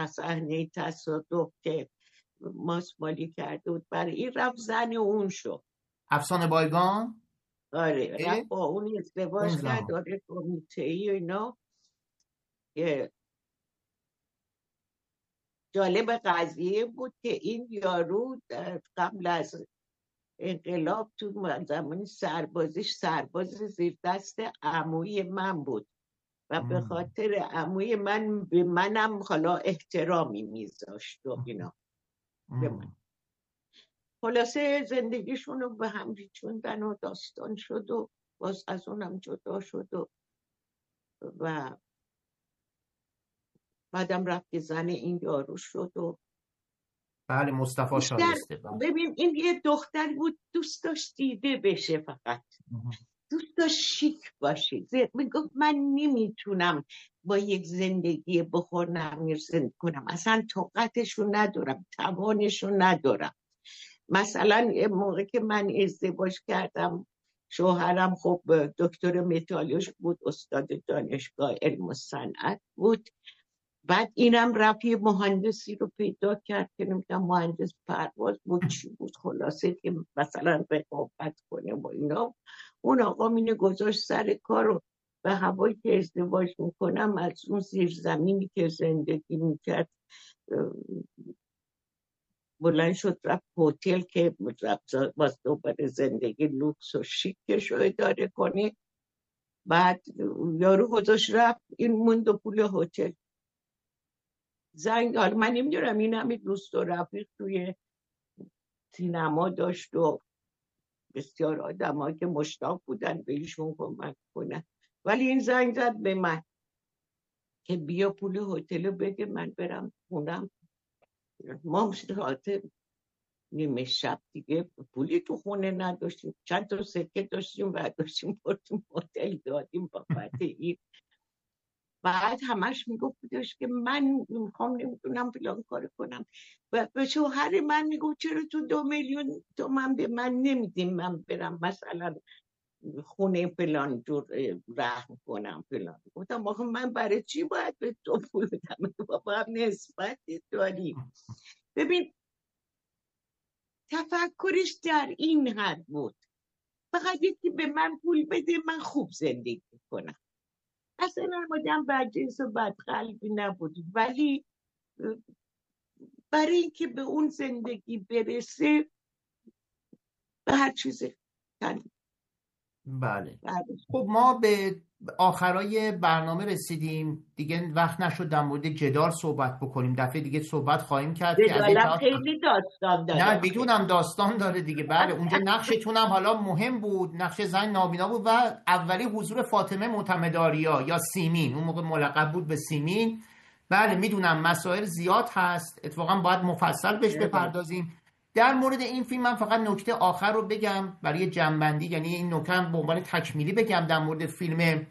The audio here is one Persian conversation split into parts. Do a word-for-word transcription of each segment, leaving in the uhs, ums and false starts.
صحنه تصادف که ماسمالی کرده بود برای این رفت زن اون شد. افسانه بایگان؟ آره رفت با اون ازدواج کرد، داره کمیته و اینا. که جالب قضیه بود که این یارو قبل از انقلاب تو زمانی سربازیش سرباز زیر دست عموی من بود و به خاطر عموی من به منم حالا احترامی میذاشت و اینا. خلاصه زندگیشون رو به هم ریچوندن و داستان شد و باز از اونم جدا شد و و بعدم رفت زن این یارو شد و بله مصطفی شایسته. ببین این یه دختر بود دوست داشت دیده بشه، فقط دوست داشت شیک باشه. میگفت من نمیتونم با یک زندگی بخور نمیر زندگی کنم، اصلا طاقتشو ندارم، توانشو ندارم. مثلا یه موقع که من ازدواج کردم شوهرم خب دکتر متالوژ بود، استاد دانشگاه علم و صنعت بود. بعد اینم رفت یه مهندسی رو پیدا کرد که نمیدونم مهندس پرواز بود چی بود، خلاصه که مثلا رقابت کنه و اینا. اون آقا مینه گذاشت سر کار رو به هوایی که ازدواج میکنم از اون زیر زمینی که زندگی میکرد بلند شد رفت هتل که رفت باز دوباره زندگی لوکس و شیکش رو اداره کنه. بعد یارو گذاشت رفت، این موند و پول هتل زنگ. حالا من نمیدونم این همه دوست و رفیق توی سینما داشت و بسیار آدم ها که مشتاق بودن به ایشون کمک کنن، ولی این زنگ زد به من که بیا پول هتل بده من برم خونم. ما مشتاقه نیمه شب دیگه پولی تو خونه نداشتیم، چند تا سکه داشتیم و داشتیم بردیم هتل دادیم بابت این. بعد همش میگفت بودش که من میخوام نمیتونم فلان کار کنم و به شوهر من میگفت چرا تو دو میلیون تومن به من نمیدیم من برم مثلا خونه فلان جور رحم کنم فلان. گفتم آخه من برای چی باید به تو پول بدم؟ بابا هم نسبتی داریم. ببین تفکرش در این حد بود، فقط یکی به من پول بده من خوب زندگی کنم. اصلا آدم بدجنس و بدقلبی نبود، ولی برای اینکه به اون زندگی برسه به هر چیزی کنی. بله. خب ما به آخرای برنامه رسیدیم دیگه، وقت نشد در مورد جدال صحبت بکنیم، دفعه دیگه صحبت خواهیم کرد که از جدالم خیلی داستان داره. نه بدونم داستان داره دیگه. بله اونجا نقشتون هم حالا مهم بود، نقش زن نابینا بود و اولی حضور فاطمه معتمدآریا یا سیمین، اون موقع ملقب بود به سیمین. بله میدونم مسائل زیاد هست، اتفاقا باید مفصل بهش بپردازیم. در مورد این فیلم من فقط نکته آخر رو بگم برای جنبندی، یعنی این نکته به عنوان تکمیلی بگم در مورد فیلم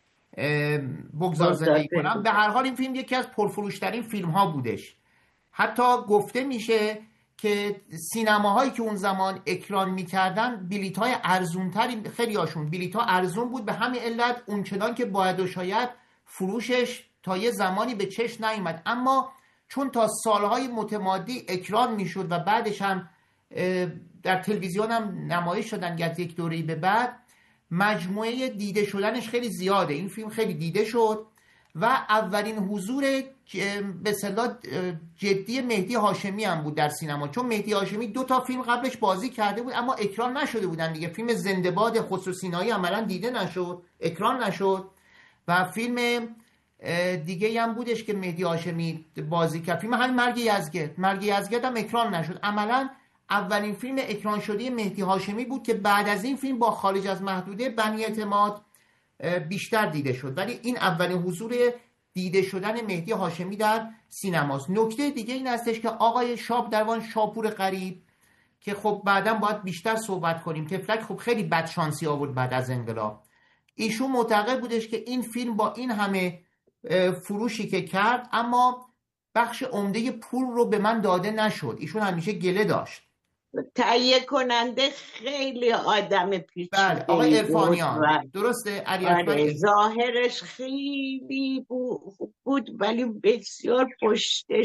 بگذار زندگی کنم. به هر حال این فیلم یکی از پرفروشترین فیلم ها بودش. حتی گفته میشه که سینماهایی که اون زمان اکران میکردن بلیط های ارزون تری، خیلی هاشون بلیط ها ارزون بود، به همین علت اونچنان که باید و شاید فروشش تا یه زمانی به چشم نیامد. اما چون تا سالهای متمادی اکران میشد و بعدش هم در تلویزیون هم نمایش شدن از یک دوره‌ای به بعد، مجموعه دیده شدنش خیلی زیاده. این فیلم خیلی دیده شد و اولین حضور به اصطلاح جدی مهدی هاشمی هم بود در سینما، چون مهدی هاشمی دو تا فیلم قبلش بازی کرده بود اما اکران نشده بودن دیگه. فیلم زنده باد خسرو سینایی عملاً دیده نشد، اکران نشد و فیلم دیگه هم بودش که مهدی هاشمی بازی کرد، فیلم همین مرگ یزگرد. مرگ یزگرد هم اکران نشد. عملاً اولین فیلم اکران شده مهدی هاشمی بود که بعد از این فیلم با خارج از محدوده بنی اعتماد بیشتر دیده شد، ولی این اولین حضور دیده شدن مهدی هاشمی در سینماست. نکته دیگه این هستش که آقای شاب دروان شاپور غریب که خب بعداً باید بیشتر صحبت کنیم، تفلک خب خیلی بد شانسی آورد بعد از انقلاب. ایشون معتقد بودش که این فیلم با این همه فروشی که کرد اما بخش عمده پول رو به من داده نشد. ایشون همیشه گله داشت. تهیه کننده خیلی آدم پیچیده. بله آقای عرفانیان درسته. علی آره ظاهرش خیلی بود ولی بسیار پشتش